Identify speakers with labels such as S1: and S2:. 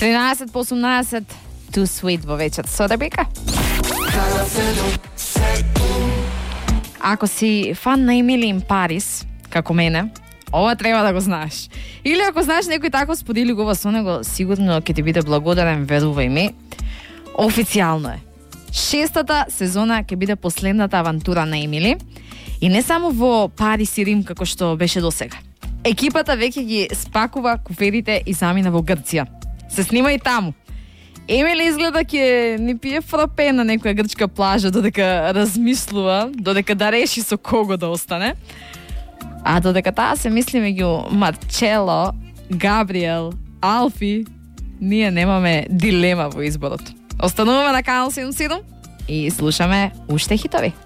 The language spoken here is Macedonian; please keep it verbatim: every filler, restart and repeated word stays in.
S1: тринаесет по осумнаесет, Too Sweet во вечер со Ребека. Ако си фан на Емили ин Парис, како мене, ова треба да го знаеш. Или ако знаеш некој тако, сподели го со него, сигурно ќе ти биде благодарен, верувај ми. Официјално е. Шестата сезона ќе биде последната авантура на Емили. И не само во Парис и Рим, како што беше досега. Екипата веќе ги спакува куферите и замина во Грција. Се снима и таму. Емили изгледа ќе ни пие фрапе на некоја грчка плажа, додека размислува, додека да реши со кого да остане. А додека таа се мисли меѓу Марчело, Габриел, Алфи, ние немаме дилема во изборот. Остануваме на Канал седумдесет и седум и слушаме уште хитови.